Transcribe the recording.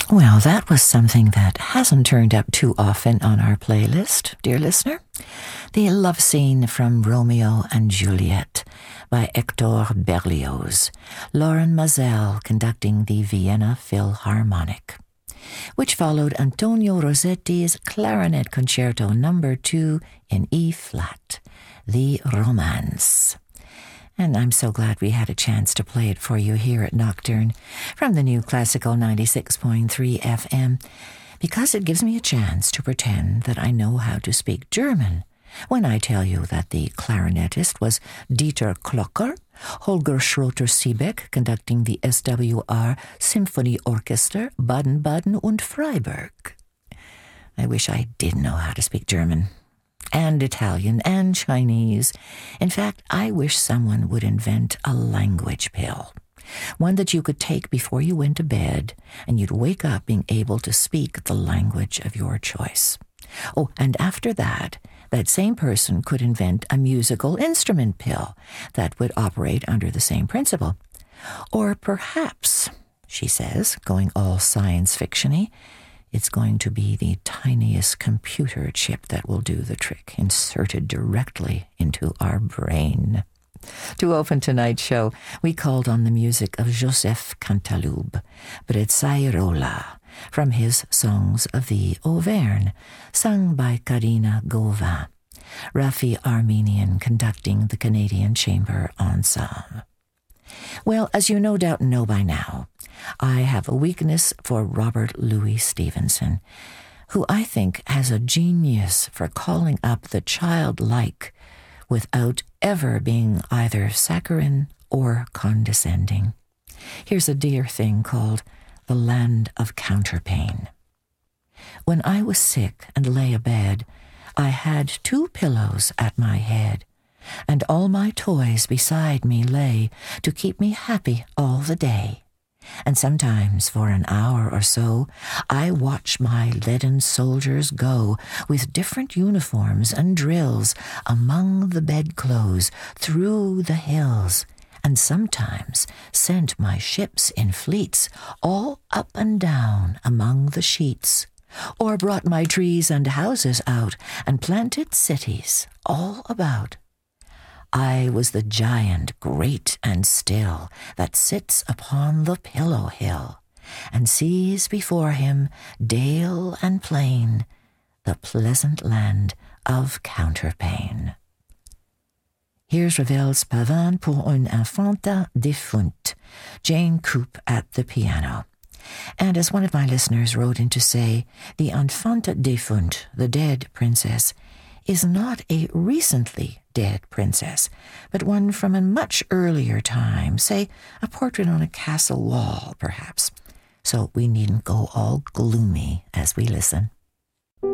Well, that was something that hasn't turned up too often on our playlist, dear listener. The love scene from Romeo and Juliet by Hector Berlioz, Lauren Mazel conducting the Vienna Philharmonic, which followed Antonio Rossetti's Clarinet Concerto No. 2 in E-flat, the Romance. And I'm so glad we had a chance to play it for you here at Nocturne from the new Classical 96.3 FM, because it gives me a chance to pretend that I know how to speak German when I tell you that the clarinetist was Dieter Klocker, Holger Schroter-Siebeck conducting the SWR Symphony Orchester Baden-Baden und Freiburg. I wish I did know how to speak German. And Italian, and Chinese. In fact, I wish someone would invent a language pill, one that you could take before you went to bed, and you'd wake up being able to speak the language of your choice. Oh, and after that, that same person could invent a musical instrument pill that would operate under the same principle. Or perhaps, she says, going all science fiction-y, it's going to be the tiniest computer chip that will do the trick, inserted directly into our brain. To open tonight's show, we called on the music of Joseph Cantaloupe, Brezzaierola, from his Songs of the Auvergne, sung by Karina Gauvin, Rafi Armenian conducting the Canadian Chamber Ensemble. Well, as you no doubt know by now, I have a weakness for Robert Louis Stevenson, who I think has a genius for calling up the childlike without ever being either saccharine or condescending. Here's a dear thing called The Land of Counterpane. When I was sick and lay abed, I had 2 pillows at my head, and all my toys beside me lay to keep me happy all the day. And sometimes for an hour or so I watch my leaden soldiers go with different uniforms and drills among the bedclothes through the hills, and sometimes sent my ships in fleets all up and down among the sheets, or brought my trees and houses out and planted cities all about. I was the giant great and still that sits upon the pillow hill, and sees before him dale and plain, the pleasant land of Counterpane. Here's Ravel's Pavane pour une infanta défunte, Jane Coop at the piano. And as one of my listeners wrote in to say, the infanta défunte, the dead princess, is not a recently dead princess, but one from a much earlier time, say a portrait on a castle wall, perhaps. So we needn't go all gloomy as we listen.